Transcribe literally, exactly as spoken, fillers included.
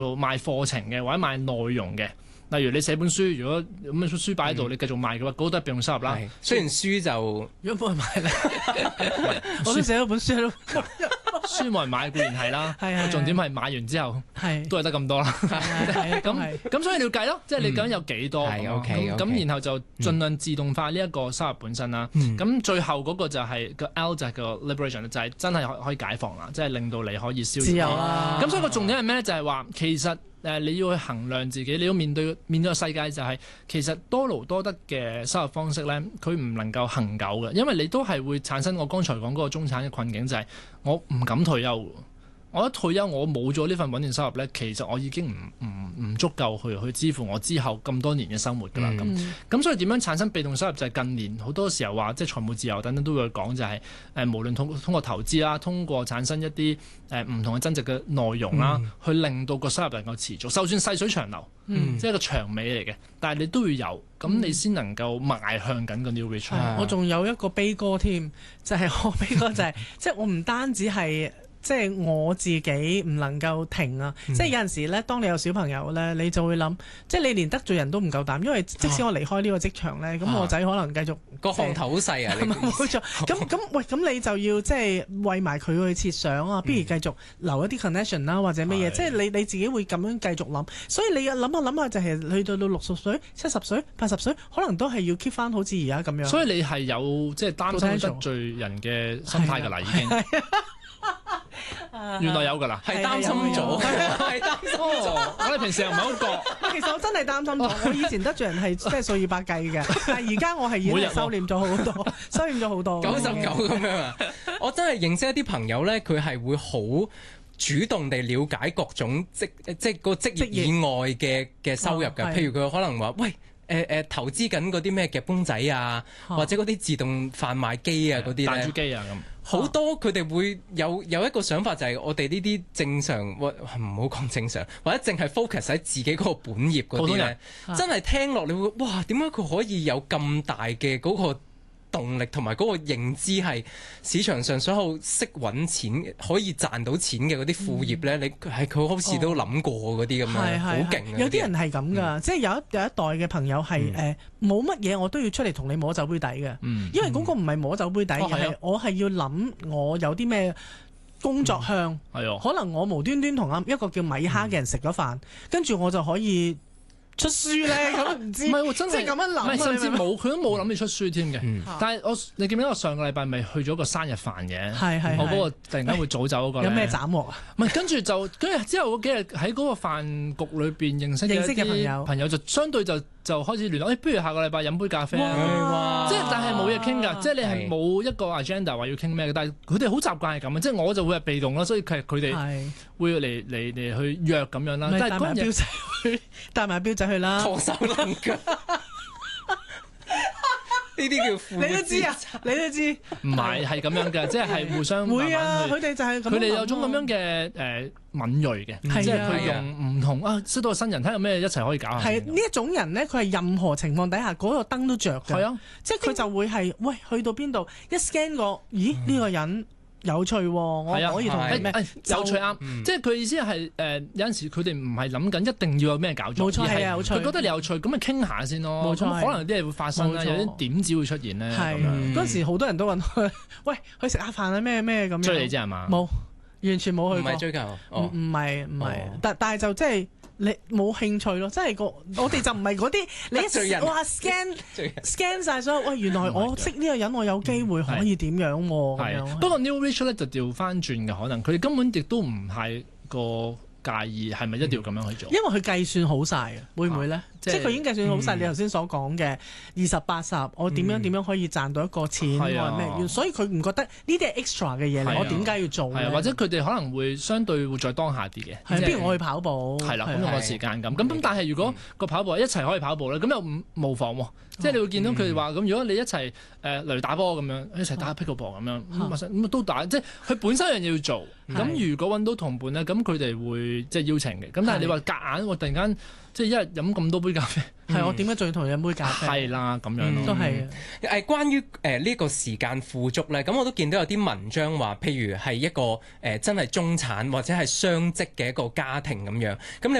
賣課程嘅或者賣內容嘅。例如你寫本書，如果咁樣書擺喺度，嗯、你繼續賣嘅話，嗰、那個、都係被動收入啦。 雖然書就如果冇人買咧，我都寫咗本書咯。 書冇人買固然係啦， 係重點係買完之後都係得咁多啦。咁咁所以你要計咯，即係你究竟有幾多咁咁，然後就盡量自動化呢一個收入本身啦。咁、嗯、最後嗰個就係、是、個 L 就係個 liberation 就係真係可以解放啦，即係令到你可以消自由啦。 咁所以個重點係咩咧？就係、是、話其實。誒你要去衡量自己，你要面對面對個世界就係、是、其實多勞多得嘅收入方式咧，佢唔能夠恆久嘅，因為你都係會產生我剛才講嗰個中產嘅困境，就係、是、我唔敢退休。我一退休，我冇咗呢份穩定收入咧，其實我已經唔唔唔足夠去去支付我之後咁多年嘅生活㗎啦。咁咁、嗯、所以點樣產生被動收入就係近年好多時候話即係財務自由等等都會講就係、是、誒、呃、無論通通過投資啦，通過產生一啲誒唔同嘅增值嘅內容啦，嗯、去令到個收入能夠持續，就算細水長流，嗯、即係個長尾嚟嘅，但係你都要有，咁你先能夠邁向緊個 new rich。 嗯、我仲有一個悲歌添，就係、是、我悲歌就係、是、即係我唔單止係。即係我自己唔能夠停啊！嗯、即係有陣時咧，當你有小朋友咧，你就會諗，即係你連得罪人都唔夠膽，因為即使我離開呢個職場咧，咁、啊、我仔可能繼續個行頭好細啊！ 冇錯，咁咁喂，咁你就要即係為埋佢去設想啊，不如繼續留一啲 connection 啦，或者乜嘢？嗯、即係你你自己會咁樣繼續諗，所以你諗下諗下就係去到到六十歲、七十歲、八十歲，可能都係要 keep 翻好似而家咁樣。 所以你係有即係擔心得罪人嘅心態㗎啦，已經。原來有㗎啦， 係擔心咗，係擔心咗。 我哋平時又唔係好覺。 其實我真係擔心咗。我以前得罪人係即係數以百計嘅，但係而家我係已經收斂咗好多，收斂咗好多。 九十九咁樣啊！我真係認識一啲朋友咧，佢係會好主動地了解各種職即係個職業以外嘅嘅收入㗎。譬如佢可能話喂。誒誒、呃、投資緊嗰啲咩夾公仔啊，啊或者嗰啲自動販賣機啊嗰啲咧， 彈珠機啊咁， 好多佢哋會有有一個想法就係我哋呢啲正常，唔好講正常，或者淨係 focus 喺自己嗰個本業嗰啲咧，啊、真係聽落你會哇點解佢可以有咁大嘅嗰個動力同埋嗰個認知係市場上所有識揾錢可以賺到錢嘅嗰啲副業咧，嗯、你係佢好似都諗過嗰啲咁樣，好勁嘅。 有啲人係咁噶，嗯、即係有一有一代嘅朋友係誒冇乜嘢，我都要出嚟同你摸酒杯底嘅，嗯、因為嗰個唔係摸酒杯底，而係、哦、我係要諗我有啲咩工作向， 嗯、 可能我無端端同一個叫米哈嘅人食咗飯，跟住、嗯、我就可以。出書咧咁唔知，唔係喎，真係咁樣諗， 甚至冇佢都冇諗住出書添嘅。 嗯、 但係我你記唔記得我上個禮拜咪去咗個生日飯嘅？ 係係我嗰個突然間會早走嗰個。 有咩斬獲啊？ 唔係跟住就跟住之後嗰幾日喺嗰個飯局裏邊認識認識嘅朋友， 朋友就相對就就開始聯絡。誒、哎，不如下個禮拜飲杯咖啡啊！即係但係冇嘢傾㗎，即係你係冇一個 agenda 話要傾咩嘅。但係佢哋好習慣係咁嘅，即係我就會係被動啦。所以佢佢哋會嚟嚟嚟去約咁樣啦。 但係帶埋標仔去，帶埋標仔去啦。 能㗎，呢啲叫富。 你都知啊，你都知。 唔係係咁樣嘅，即係係互相慢慢。 會啊，佢哋就係咁。 佢哋有種咁樣嘅誒敏鋭嘅，即係佢用唔同啊，識到個新人睇有咩一齊可以搞下。 係呢一種人咧，佢係任何情況底下嗰個燈都着㗎。係啊，即係佢就會係喂去到邊度一 scan 過，咦呢個人。有趣喎，我可以同你咩？ 有趣啱，即係佢意思係誒有陣時佢哋唔係諗緊一定要有咩搞作， 冇錯係有趣。 佢覺得你有趣，咁咪傾下先咯。冇錯，可能有啲嘢會發生啦，有啲點子會出現咧。係嗰陣時好多人都揾佢，喂，去食下飯啊咩咩咁樣。 追你啫係嘛？ 冇，完全冇去過。 唔係追求， 唔唔係唔係，但但係就即係。你冇興趣咯，真係個我哋就唔係嗰啲你一哇 scan scan 晒所有，喂原來我識呢個人，我有機會可以點樣喎？ 係不過 New Rich 咧就調翻轉嘅可能，佢哋根本亦都唔係個介意係咪一定要咁樣去做， 因為佢計算好晒嘅，會唔會咧？即係佢已經計算好晒你頭先所講嘅二十八十，我點樣點樣可以賺到一個錢或者咩？所以佢唔覺得呢啲係 extra 嘅嘢嚟，我點解要做咧？ 或者佢哋可能會相對會再當下啲嘅。 係，不如我去跑步。係啦， 咁用個時間咁。咁咁，但係如果個跑步一齊可以跑步咧，咁又唔無妨喎。即係你會見到佢哋話咁，如果你一齊誒例如打波咁樣，一齊打 pickleball 咁樣，咁都打。即係佢本身有樣嘢要做。咁如果揾到同伴咧，咁佢哋會即係邀請嘅。咁但係你話夾硬我突然間即係一日飲咁多杯咖啡， 係我點解仲要同你飲杯咖啡？ 係啦咁樣咯， 都係誒，關於誒呢個時間富足咧，咁我都見到有啲文章話，譬如係一個誒、呃、真係中產或者係雙職嘅一個家庭咁樣，咁你